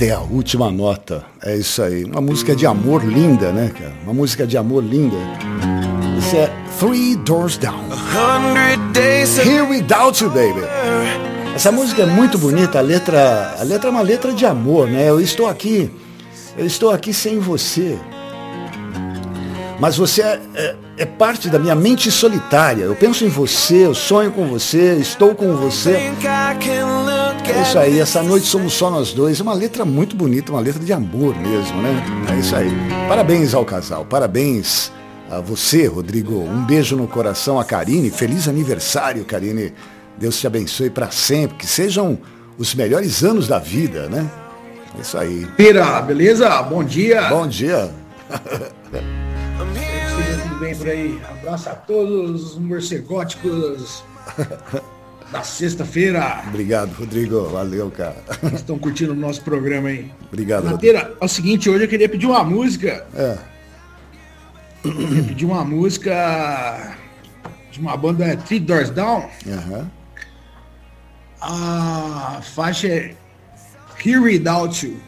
até a última nota. É isso aí. Uma música de amor linda, né, cara? Uma música de amor linda. Isso é Three Doors Down. Here Without You, Baby. Essa música é muito bonita. A letra é uma letra de amor, né? Eu estou aqui sem você. Mas você é parte da minha mente solitária. Eu penso em você, eu sonho com você, estou com você. É isso aí, essa noite somos só nós dois. É uma letra muito bonita, uma letra de amor mesmo, né? É isso aí. Parabéns ao casal, parabéns a você, Rodrigo. Um beijo no coração a Karine. Feliz aniversário, Karine. Deus te abençoe para sempre. Que sejam os melhores anos da vida, né? É isso aí. Pira, beleza? Bom dia. Bom dia. Tudo bem por aí? Abraço a todos os morcegóticos da sexta-feira. Obrigado, Rodrigo. Valeu, cara. Estão curtindo o nosso programa aí. Obrigado, Rodrigo. É o seguinte, hoje eu queria pedir uma música. Eu queria pedir uma música de uma banda Three Doors Down. A faixa é Here Without You.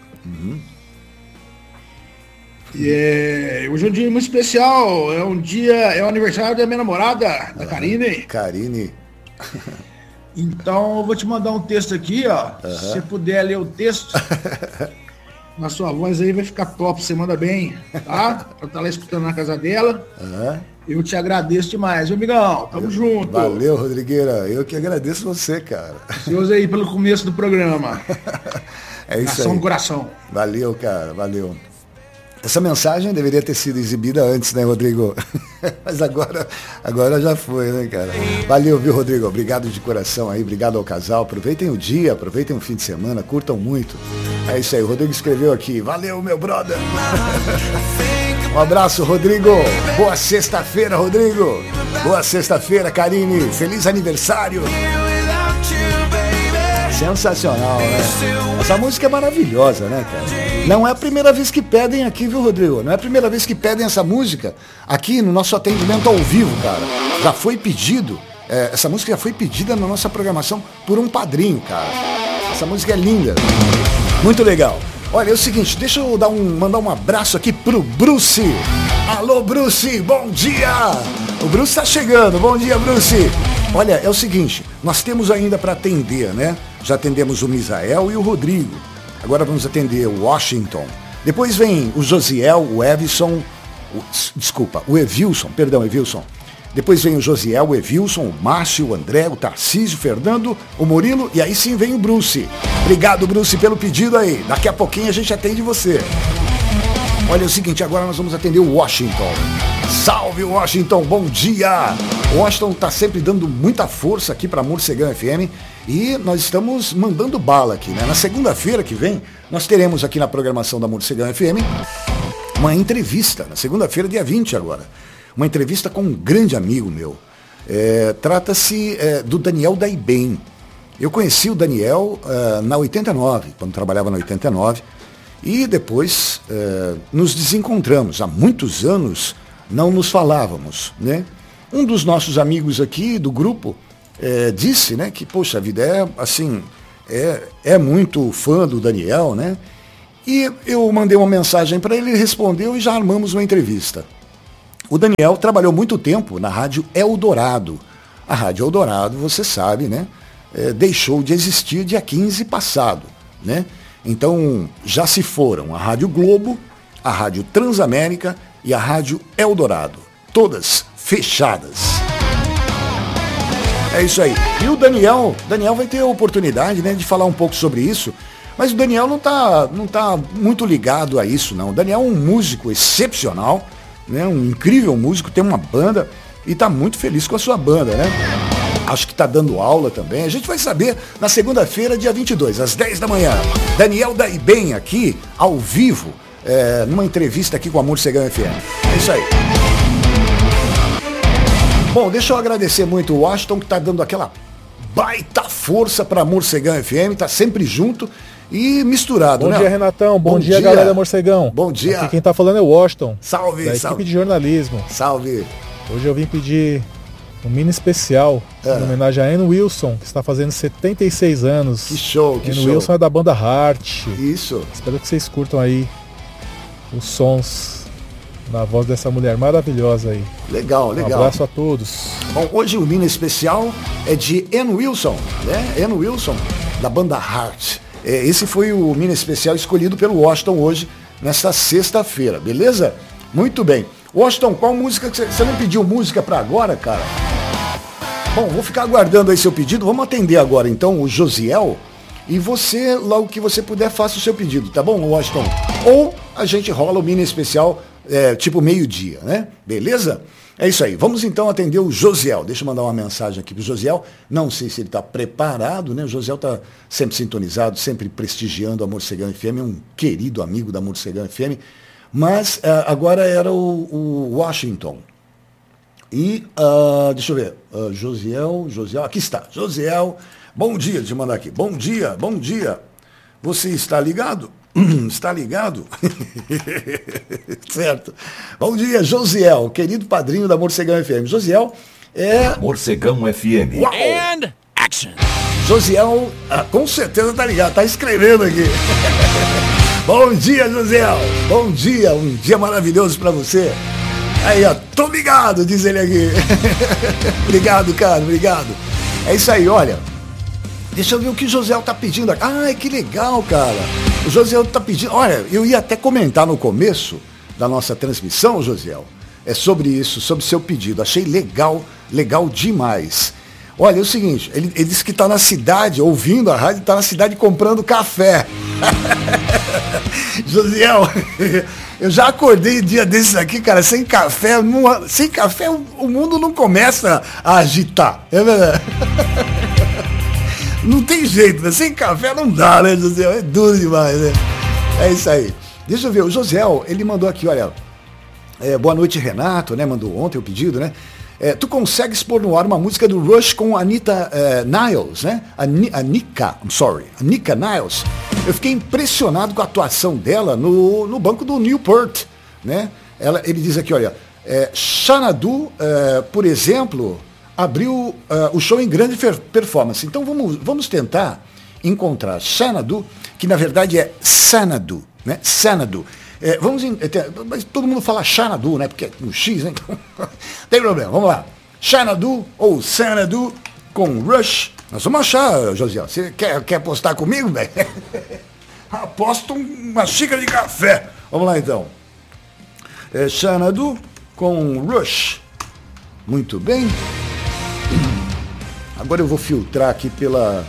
E hoje é um dia muito especial, é o aniversário da minha namorada, da Karine. Karine. Então eu vou te mandar um texto aqui, ó. Se você puder ler o texto, na sua voz aí vai ficar top, você manda bem, tá? Ela tá lá escutando na casa dela. Eu te agradeço demais, meu amigão. Tamo junto. Valeu, Rodrigueira. Eu que agradeço você, cara. Ansioso aí pelo começo do programa. É isso Coração aí. no coração. Valeu, cara. Valeu. Essa mensagem deveria ter sido exibida antes, né, Rodrigo? Mas agora já foi, né, cara? Valeu, viu, Rodrigo? Obrigado de coração aí, obrigado ao casal. Aproveitem o dia, aproveitem o fim de semana, curtam muito. É isso aí, o Rodrigo escreveu aqui. Valeu, meu brother. Um abraço, Rodrigo. Boa sexta-feira, Rodrigo. Boa sexta-feira, Karine. Feliz aniversário. Sensacional, né? Essa música é maravilhosa, né, cara? Não é a primeira vez que pedem aqui, viu, Rodrigo? Não é a primeira vez que pedem essa música aqui no nosso atendimento ao vivo, cara. Já foi pedido, essa música já foi pedida na nossa programação por um padrinho, cara. Essa música é linda. Muito legal. Olha, é o seguinte, deixa eu mandar um abraço aqui pro Bruce. Alô, Bruce, bom dia! O Bruce tá chegando, bom dia, Bruce! Olha, é o seguinte, nós temos ainda para atender, né? Já atendemos o Misael e o Rodrigo. Agora vamos atender o Washington. Depois vem o Josiel, o Evilson, o Evilson. Depois vem o Josiel, o Evilson, o Márcio, o André, o Tarcísio, o Fernando, o Murilo e aí sim vem o Bruce. Obrigado, Bruce, pelo pedido aí. Daqui a pouquinho a gente atende você. Olha, é o seguinte, agora nós vamos atender o Washington. Salve, Washington, bom dia! O Washington está sempre dando muita força aqui para a Morcegão FM e nós estamos mandando bala aqui, né? Na segunda-feira que vem, nós teremos aqui na programação da Morcegão FM uma entrevista, na segunda-feira, dia 20 agora. Uma entrevista com um grande amigo meu. Trata-se do Daniel da IBEM. Eu conheci o Daniel na 89, quando trabalhava na 89, e depois nos desencontramos. Há muitos anos não nos falávamos, né? Um dos nossos amigos aqui do grupo disse, né, que, poxa vida, é muito fã do Daniel, né? E eu mandei uma mensagem para ele, ele respondeu e já armamos uma entrevista. O Daniel trabalhou muito tempo na Rádio Eldorado. A Rádio Eldorado, você sabe, né? Deixou de existir dia 15 passado, né? Então, já se foram a Rádio Globo, a Rádio Transamérica e a Rádio Eldorado. Todas fechadas. É isso aí. E o Daniel vai ter a oportunidade, né, de falar um pouco sobre isso. Mas o Daniel não tá muito ligado a isso, não. O Daniel é um músico excepcional, né, um incrível músico, tem uma banda e tá muito feliz com a sua banda, né? Acho que tá dando aula também. A gente vai saber na segunda-feira, dia 22, às 10 da manhã. Daniel da IBEM aqui, ao vivo, numa entrevista aqui com a Morcegão FM. É isso aí. Bom, deixa eu agradecer muito o Washington, que tá dando aquela baita força pra Morcegão FM, tá sempre junto e misturado, né? Bom dia, Renatão. Bom dia, galera da Morcegão. Bom dia. Aqui quem tá falando é o Washington. Salve, da salve. equipe de jornalismo. Salve. Hoje eu vim pedir um mini especial em homenagem a Ann Wilson, que está fazendo 76 anos. Que show, que Ann show. Wilson é da banda Heart. Isso. Espero que vocês curtam aí os sons na voz dessa mulher maravilhosa aí. Legal, legal. Um abraço a todos. Bom, hoje o mini especial é de Ann Wilson, né? Ann Wilson, da banda Heart. Esse foi o mini especial escolhido pelo Washington hoje, nesta sexta-feira, beleza? Muito bem. Washington, qual música que você não pediu música para agora, cara? Bom, vou ficar aguardando aí seu pedido. Vamos atender agora então o Josiel. E você, logo que você puder, faça o seu pedido, tá bom, Washington? Ou a gente rola o mini especial tipo meio-dia, né? Beleza? É isso aí. Vamos então atender o Josiel. Deixa eu mandar uma mensagem aqui pro Josiel. Não sei se ele está preparado, né? O Josiel está sempre sintonizado, sempre prestigiando a Morcegão FM, um querido amigo da Morcegão FM. Mas agora era o Washington. E, deixa eu ver, Josiel, aqui está, Josiel, bom dia, deixa eu mandar aqui, bom dia, você está ligado? Está ligado? Certo. Bom dia, Josiel, querido padrinho da Morcegão FM. Josiel é... Morcegão FM. Uau. And action. Josiel, com certeza tá ligado, tá escrevendo aqui. Bom dia, Josiel. Bom dia, um dia maravilhoso pra você. Aí, ó, tô ligado, diz ele aqui. Obrigado, cara, obrigado. É isso aí, olha. Deixa eu ver o que o Josiel tá pedindo aqui. Ai, que legal, cara. O Josiel tá pedindo... Olha, eu ia até comentar no começo da nossa transmissão, Josiel, sobre isso, sobre seu pedido. Achei legal demais. Olha, é o seguinte, ele disse que está na cidade, ouvindo a rádio, está na cidade comprando café. Josiel, eu já acordei dia desses aqui, cara, sem café o mundo não começa a agitar, é verdade? Não tem jeito, né? Sem café não dá, né, Josiel? É duro demais, né? É isso aí. Deixa eu ver, o Josiel, ele mandou aqui, olha, boa noite, Renato, né, mandou ontem o pedido, né? Tu consegues pôr no ar uma música do Rush com a Anita Niles, né? A Nika Niles. Eu fiquei impressionado com a atuação dela no banco do Newport, né? Ele diz aqui, olha, Xanadu, por exemplo, abriu o show em grande performance. Então vamos tentar encontrar Xanadu, que na verdade é Xanadu, né? Xanadu. Mas todo mundo fala Xanadu, né? Porque é no X, né? Então, tem problema, vamos lá. Xanadu ou Xanadu com Rush. Nós vamos achar, Josiel. Você quer apostar comigo, velho? Aposto uma xícara de café. Vamos lá, então. Xanadu com Rush. Muito bem. Agora eu vou filtrar aqui pela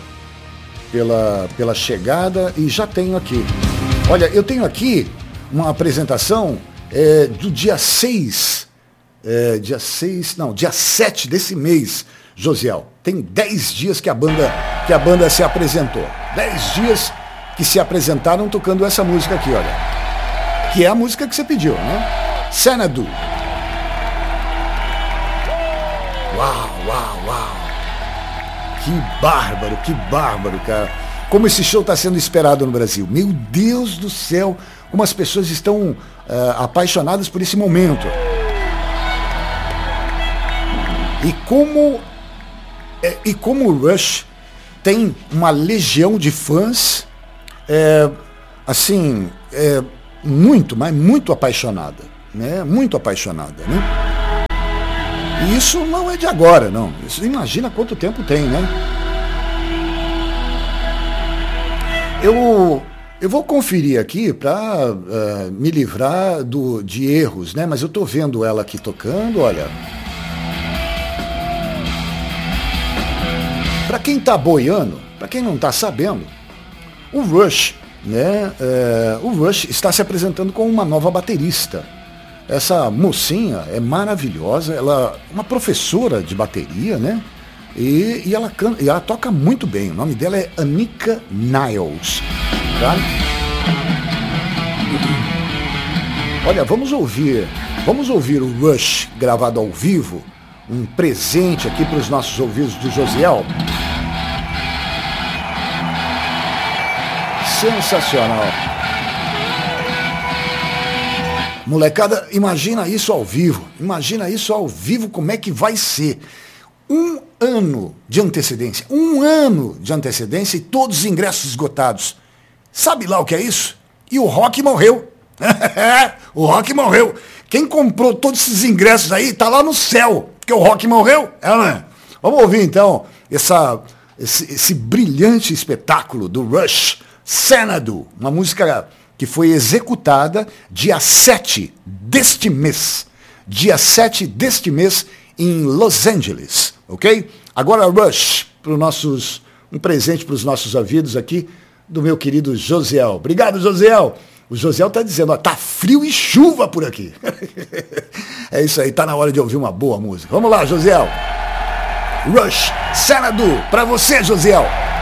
chegada e já tenho aqui. Olha, eu tenho aqui uma apresentação do dia 6, dia 7 desse mês, Josiel. Tem 10 dias que a banda se apresentou. 10 dias que se apresentaram tocando essa música aqui, olha. Que é a música que você pediu, né? Xanadu. Uau. Que bárbaro, cara. Como esse show está sendo esperado no Brasil. Meu Deus do céu, como as pessoas estão apaixonadas por esse momento. E como o Rush tem uma legião de fãs, muito apaixonada, né? Muito apaixonada, né? E isso não é de agora, não. Isso, imagina quanto tempo tem, né? Eu vou conferir aqui para me livrar de erros, né? Mas eu tô vendo ela aqui tocando, olha. Para quem tá boiando, para quem não tá sabendo, o Rush, né? O Rush está se apresentando com uma nova baterista. Essa mocinha é maravilhosa, ela é uma professora de bateria, né? E ela toca muito bem. O nome dela é Anika Niles, tá? Olha, vamos ouvir o Rush gravado ao vivo, um presente aqui para os nossos ouvidos do Josiel. Sensacional. Molecada, imagina isso ao vivo, como é que vai ser. Um ano de antecedência. Um ano de antecedência e todos os ingressos esgotados. Sabe lá o que é isso? E o rock morreu. O rock morreu. Quem comprou todos esses ingressos aí tá lá no céu, porque o rock morreu. Vamos ouvir então esse brilhante espetáculo do Rush, Xanadu, uma música que foi executada dia 7 deste mês. Dia 7 deste mês em Los Angeles, ok? Agora Rush, um presente para os nossos ouvidos aqui do meu querido Josiel. Obrigado, Josiel. O Josiel tá dizendo, ó, tá frio e chuva por aqui. É isso aí, tá na hora de ouvir uma boa música. Vamos lá, Josiel. Rush, Xanadu, pra você, Josiel.